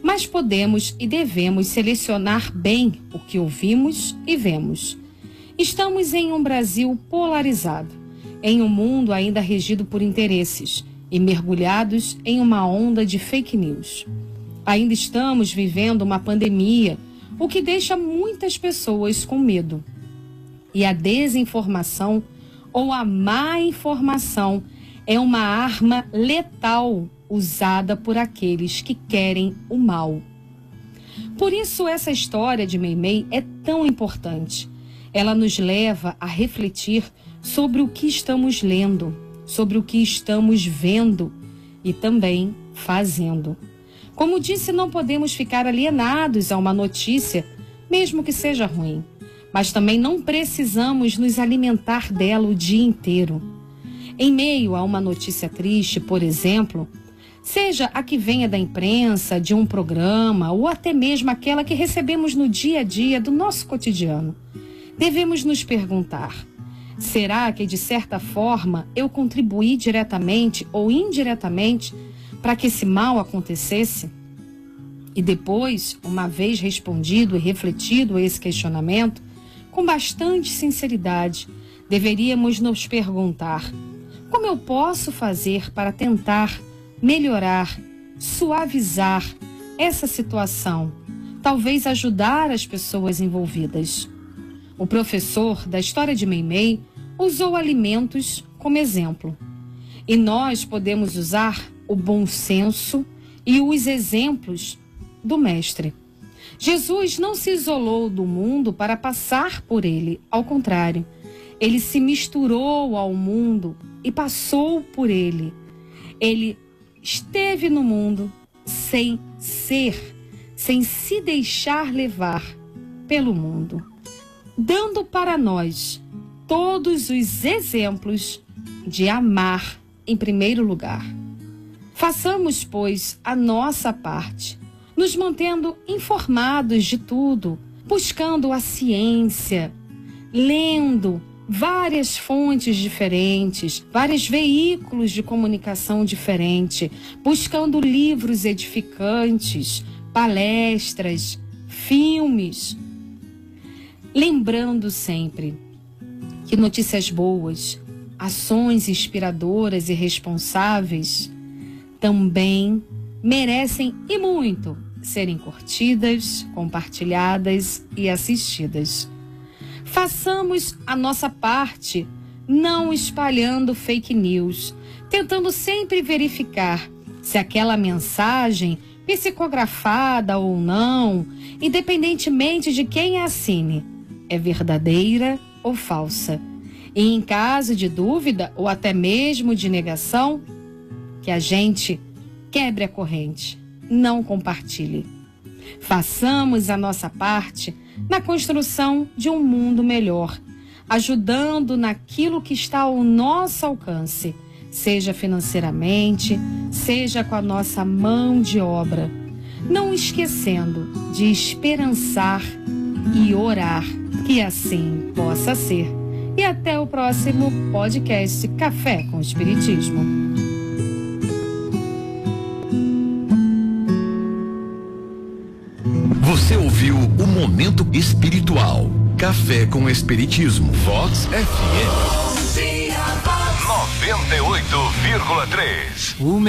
mas podemos e devemos selecionar bem o que ouvimos e vemos. Estamos em um Brasil polarizado, em um mundo ainda regido por interesses e mergulhados em uma onda de fake news. Ainda estamos vivendo uma pandemia, o que deixa muitas pessoas com medo. E a desinformação ou a má informação é uma arma letal usada por aqueles que querem o mal. Por isso essa história de Meimei é tão importante. Ela nos leva a refletir sobre o que estamos lendo, sobre o que estamos vendo e também fazendo. Como disse, não podemos ficar alienados a uma notícia, mesmo que seja ruim, mas também não precisamos nos alimentar dela o dia inteiro. Em meio a uma notícia triste, por exemplo, seja a que venha da imprensa, de um programa ou até mesmo aquela que recebemos no dia a dia do nosso cotidiano, devemos nos perguntar: será que de certa forma eu contribuí diretamente ou indiretamente para que esse mal acontecesse? E depois, uma vez respondido e refletido esse questionamento, com bastante sinceridade, deveríamos nos perguntar: como eu posso fazer para tentar melhorar, suavizar essa situação, talvez ajudar as pessoas envolvidas? O professor da história de Meimei usou alimentos como exemplo. E nós podemos usar o bom senso e os exemplos do Mestre. Jesus não se isolou do mundo para passar por ele, ao contrário, ele se misturou ao mundo e passou por ele. Ele esteve no mundo sem ser, sem se deixar levar pelo mundo, dando para nós todos os exemplos de amar em primeiro lugar. Façamos, pois, a nossa parte, nos mantendo informados de tudo, buscando a ciência, lendo várias fontes diferentes, vários veículos de comunicação diferentes, buscando livros edificantes, palestras, filmes. Lembrando sempre que notícias boas, ações inspiradoras e responsáveis também merecem e muito serem curtidas, compartilhadas e assistidas. Façamos a nossa parte, não espalhando fake news, tentando sempre verificar se aquela mensagem, psicografada ou não, independentemente de quem a assine, é verdadeira ou falsa. E em caso de dúvida ou até mesmo de negação, que a gente quebre a corrente, não compartilhe. Façamos a nossa parte na construção de um mundo melhor, ajudando naquilo que está ao nosso alcance, seja financeiramente, seja com a nossa mão de obra, não esquecendo de esperançar e orar, que assim possa ser. E até o próximo podcast Café com Espiritismo. Você ouviu o Momento Espiritual. Café com Espiritismo. Vox FM 98,3.